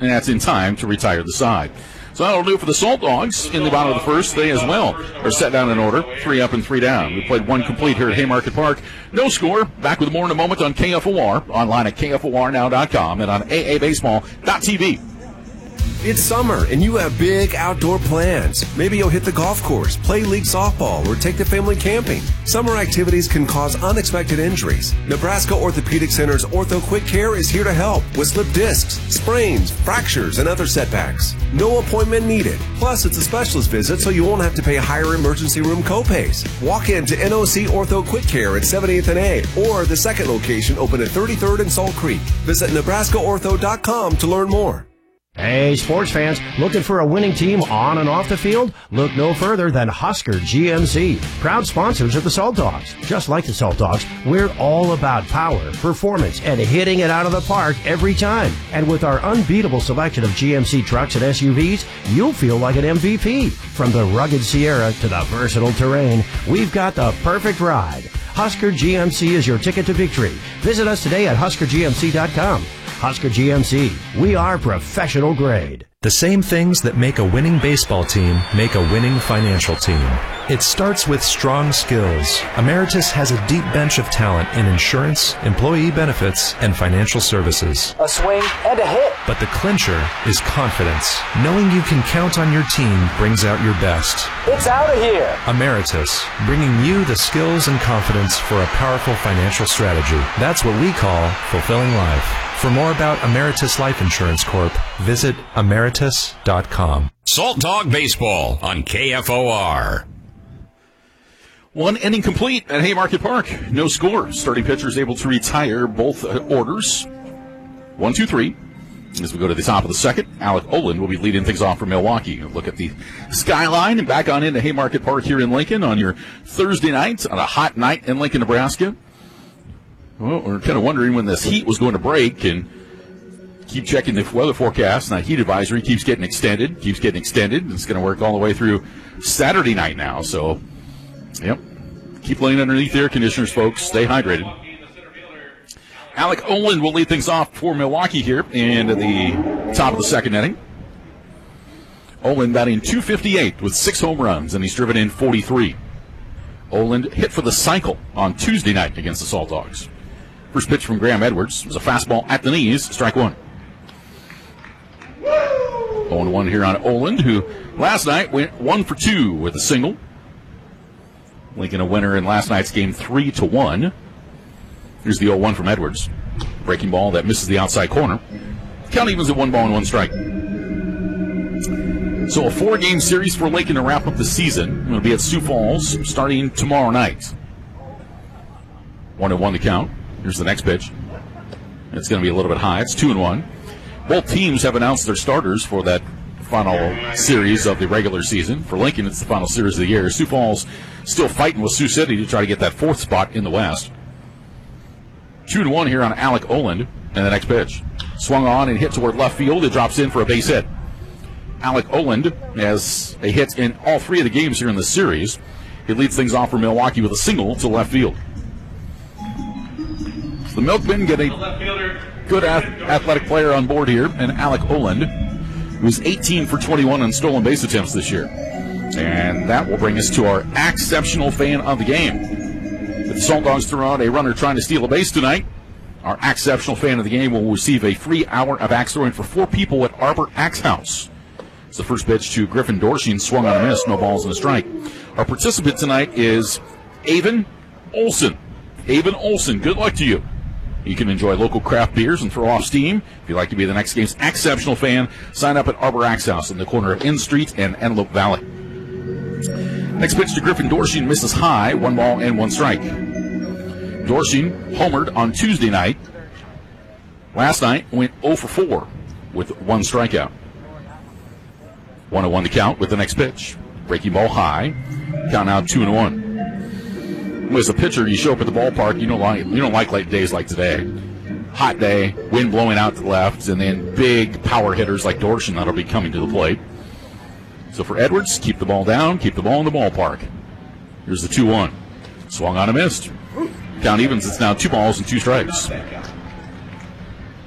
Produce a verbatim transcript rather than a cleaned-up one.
and that's in time to retire the side. So that'll do it for the Salt Dogs in the bottom of the first. They as well are set down in order, three up and three down. We played one complete here at Haymarket Park. No score. Back with more in a moment on K F O R, online at K F O R now dot com and on A A baseball dot T V. It's summer, and you have big outdoor plans. Maybe you'll hit the golf course, play league softball, or take the family camping. Summer activities can cause unexpected injuries. Nebraska Orthopedic Center's Ortho Quick Care is here to help with slip discs, sprains, fractures, and other setbacks. No appointment needed. Plus, it's a specialist visit, so you won't have to pay higher emergency room copays. Walk in to N O C Ortho Quick Care at seventieth and A, or the second location open at thirty-third and Salt Creek. Visit Nebraska Ortho dot com to learn more. Hey, sports fans, looking for a winning team on and off the field? Look no further than Husker G M C, proud sponsors of the Salt Dogs. Just like the Salt Dogs, we're all about power, performance, and hitting it out of the park every time. And with our unbeatable selection of G M C trucks and S U Vs, you'll feel like an M V P. From the rugged Sierra to the versatile Terrain, we've got the perfect ride. Husker G M C is your ticket to victory. Visit us today at husker G M C dot com. Husker G M C, we are professional grade. The same things that make a winning baseball team make a winning financial team. It starts with strong skills. Emeritus has a deep bench of talent in insurance, employee benefits, and financial services. A swing and a hit. But the clincher is confidence. Knowing you can count on your team brings out your best. It's out of here. Emeritus, bringing you the skills and confidence for a powerful financial strategy. That's what we call fulfilling life. For more about Emeritus Life Insurance Corp, visit emeritus dot com. Salt Dog Baseball on K F O R. One inning complete at Haymarket Park. No score. Starting pitcher is able to retire both orders. One, two, three. As we go to the top of the second, Alec Oland will be leading things off for Milwaukee. Look at the skyline and back on into Haymarket Park here in Lincoln on your Thursday night on a hot night in Lincoln, Nebraska. Well, we're kind of wondering when this heat was going to break, and keep checking the weather forecast. Now, heat advisory keeps getting extended, keeps getting extended. It's going to work all the way through Saturday night now. So, yep, keep laying underneath the air conditioners, folks. Stay hydrated. Alec Oland will lead things off for Milwaukee here in the top of the second inning. Oland batting two fifty-eight with six home runs, and he's driven in forty-three. Oland hit for the cycle on Tuesday night against the Salt Dogs. First pitch from Graham Edwards was a fastball at the knees, strike one. oh and one here on Oland, who last night went one for two with a single. Lincoln a winner in last night's game three to one. Here's the oh one from Edwards. Breaking ball that misses the outside corner. Count evens at one ball and one strike. So a four-game series for Lincoln to wrap up the season. It'll be at Sioux Falls starting tomorrow night. One and one to count. Here's the next pitch. It's going to be a little bit high. It's two and one. Both teams have announced their starters for that final series of the regular season. For Lincoln, it's the final series of the year. Sioux Falls still fighting with Sioux City to try to get that fourth spot in the West. Two and one here on Alec Oland. And the next pitch. Swung on and hit toward left field. It drops in for a base hit. Alec Oland has a hit in all three of the games here in the series. He leads things off for Milwaukee with a single to left field. The Milkmen get a good athletic player on board here, and Alec Oland, who's eighteen for twenty-one on stolen base attempts this year. And that will bring us to our exceptional fan of the game. If the Salt Dogs throw out a runner trying to steal a base tonight, our exceptional fan of the game will receive a free hour of axe throwing for four people at Arbor Axe House. It's the first pitch to Griffin Dorshing, swung on a miss, no balls and a strike. Our participant tonight is Avon Olson. Avon Olson, good luck to you. You can enjoy local craft beers and throw off steam. If you'd like to be the next game's exceptional fan, sign up at Arbor Axe House in the corner of N Street and Antelope Valley. Next pitch to Griffin Dorshing, misses high, one ball and one strike. Dorshing homered on Tuesday night. Last night went oh for four with one strikeout. one and one to count with the next pitch. Breaking ball high. Count now two and one. As a pitcher, you show up at the ballpark, you don't like you don't like like days like today. Hot day, wind blowing out to the left, and then big power hitters like Dorshing that'll be coming to the plate. So for Edwards, keep the ball down, keep the ball in the ballpark. Here's the two one. Swung on and missed. Count evens, it's now two balls and two strikes.